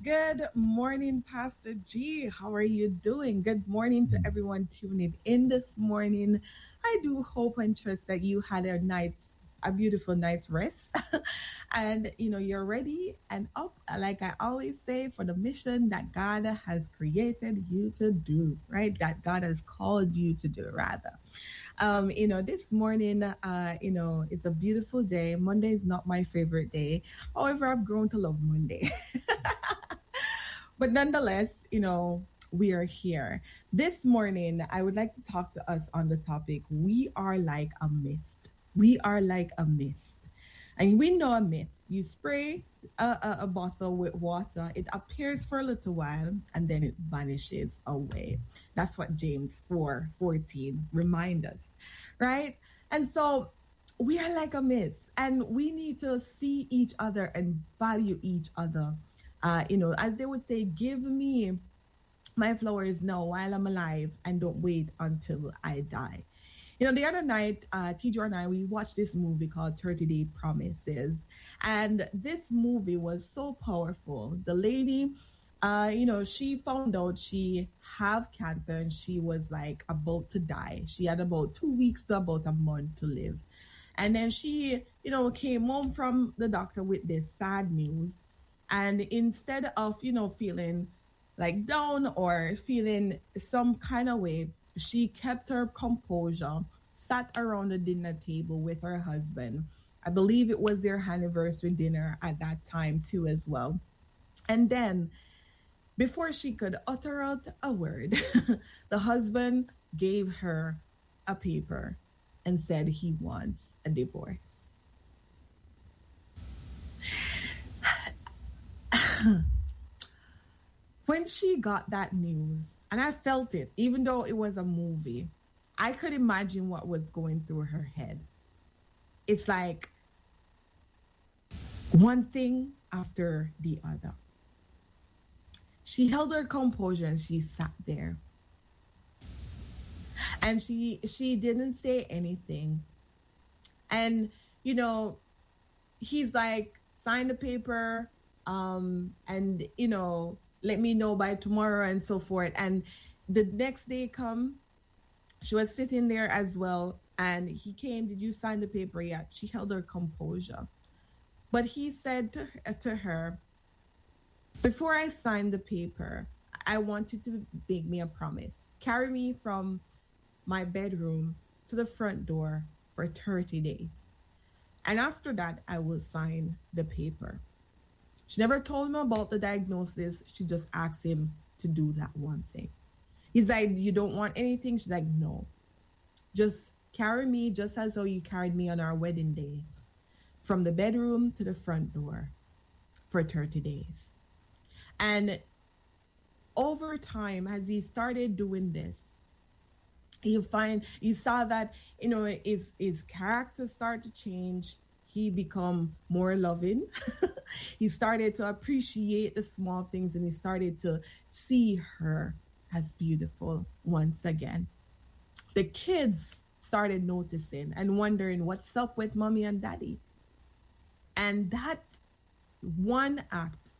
Good morning, Pastor G. How are you doing? Good morning to everyone tuning in this morning. I do hope and trust that you had a beautiful night's rest, and you're ready and up, like I always say, for the mission that God has created you to do, right? That God has called you to do, rather. This morning, it's a beautiful day. Monday is not my favorite day. However, I've grown to love Monday. But nonetheless, we are here. This morning, I would like to talk to us on the topic, we are like a mist. We are like a mist. And we know a mist. You spray a bottle with water, it appears for a little while, and then it vanishes away. That's what James 4:14 reminds us, right? And so we are like a mist, and we need to see each other and value each other. As they would say, give me my flowers now while I'm alive and don't wait until I die. The other night, TJ and I, we watched this movie called 30 Day Promises. And this movie was so powerful. The lady, she found out she have cancer and she was like about to die. She had about 2 weeks to about a month to live. And then she, came home from the doctor with this sad news. And instead of, feeling like down or feeling some kind of way, she kept her composure, sat around the dinner table with her husband. I believe it was their anniversary dinner at that time too as well. And then before she could utter out a word, the husband gave her a paper and said he wants a divorce. When she got that news, and I felt it, even though it was a movie, I could imagine what was going through her head. It's like one thing after the other. She held her composure and she sat there. And she didn't say anything. And, he's like, sign the paper, and, let me know by tomorrow and so forth. And the next day come, she was sitting there as well. And he came, did you sign the paper yet? She held her composure. But he said to her, before I sign the paper, I want you to make me a promise. Carry me from my bedroom to the front door for 30 days. And after that, I will sign the paper. She never told him about the diagnosis. She just asked him to do that one thing. He's like, you don't want anything? She's like, no. Just carry me just as though you carried me on our wedding day from the bedroom to the front door for 30 days. And over time, as he started doing this, you saw that, his character start to change. He become more loving. He started to appreciate the small things, and he started to see her as beautiful once again. The kids started noticing and wondering what's up with mommy and daddy. And that one act